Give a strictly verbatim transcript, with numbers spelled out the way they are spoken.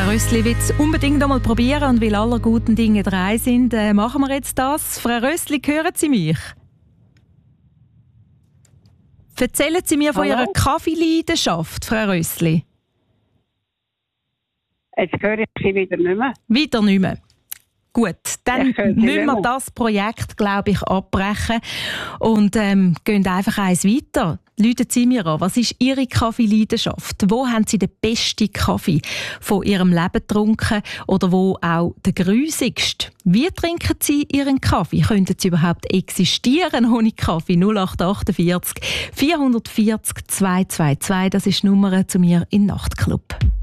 Rössli will es unbedingt einmal probieren und weil aller guten Dinge drei sind, äh, machen wir jetzt das. Frau Rössli, hören Sie mich? Erzählen Sie mir von Hallo? Ihrer Kaffeeleidenschaft, Frau Rössli. Jetzt höre ich Sie wieder nicht mehr. Wieder nicht mehr. Gut, dann Ich höre Sie müssen nicht wir mehr. das Projekt, glaube ich, abbrechen und ähm, gehen einfach eins weiter. Läuten Sie mir an, was ist Ihre Kaffeeleidenschaft? Wo haben Sie den besten Kaffee von Ihrem Leben getrunken oder wo auch den grusigsten? Wie trinken Sie Ihren Kaffee? Könnten Sie überhaupt existieren ohne Kaffee? null acht achtundvierzig vierhundertvierzig zweihundertzweiundzwanzig, das ist die Nummer zu mir im Nachtclub.